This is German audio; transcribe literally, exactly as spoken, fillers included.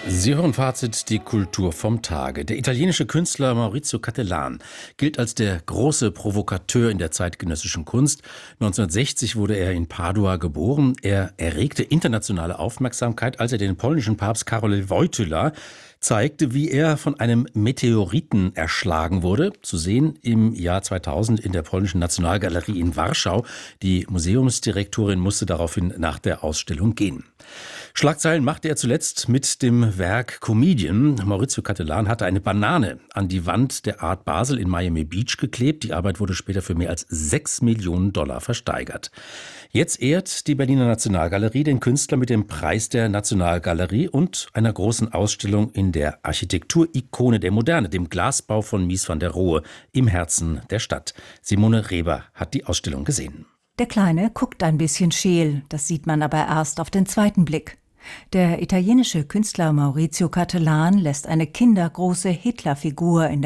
Sie hören Fazit, die Kultur vom Tage. Der italienische Künstler Maurizio Cattelan gilt als der große Provokateur in der zeitgenössischen Kunst. neunzehnhundertsechzig wurde er in Padua geboren. Er erregte internationale Aufmerksamkeit, als er den polnischen Papst Karol Wojtyła zeigte, wie er von einem Meteoriten erschlagen wurde. Zu sehen im Jahr zweitausend in der Polnischen Nationalgalerie in Warschau. Die Museumsdirektorin musste daraufhin nach der Ausstellung gehen. Schlagzeilen machte er zuletzt mit dem Werk Comedian. Maurizio Cattelan hatte eine Banane an die Wand der Art Basel in Miami Beach geklebt. Die Arbeit wurde später für mehr als sechs Millionen Dollar versteigert. Jetzt ehrt die Berliner Nationalgalerie den Künstler mit dem Preis der Nationalgalerie und einer großen Ausstellung in der Architekturikone der Moderne, dem Glasbau von Mies van der Rohe im Herzen der Stadt. Simone Reber hat die Ausstellung gesehen. Der Kleine guckt ein bisschen scheel, das sieht man aber erst auf den zweiten Blick. Der italienische Künstler Maurizio Cattelan lässt eine kindergroße Hitlerfigur in